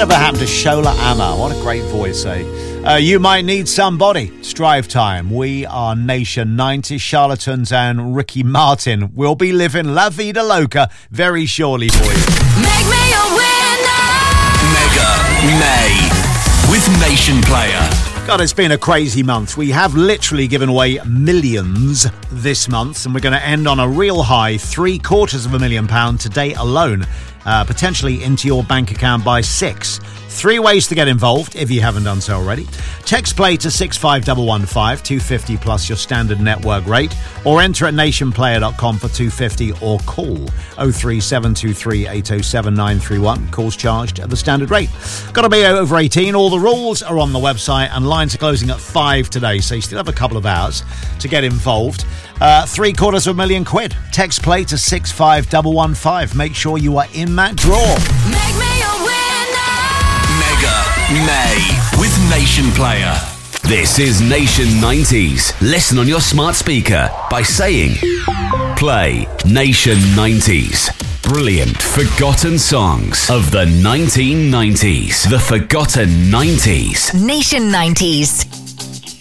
Whatever happened to Shola Ama? What a great voice, eh? You might need somebody. It's drive time. We are Nation 90 Charlatans and Ricky Martin will be living La Vida Loca very shortly for you. Make me a winner. Mega May with Nation Player. God, it's been a crazy month. We have literally given away millions this month, and we're going to end on a real high, £750,000 today alone, potentially into your bank account by 6. 3 ways to get involved if you haven't done so already. Text play to 65115, 250 plus your standard network rate, or enter at nationplayer.com for 250 or call 03723 807 931. Calls charged at the standard rate. Got to be over 18. All the rules are on the website and lines are closing at 5 today, so you still have a couple of hours to get involved. £750,000. Text play to 65115. Make sure you are in that draw. Make me a winner. Mega May with Nation Player. This is Nation 90s. Listen on your smart speaker by saying play Nation 90s. Brilliant forgotten songs of the 1990s. The forgotten 90s. Nation 90s.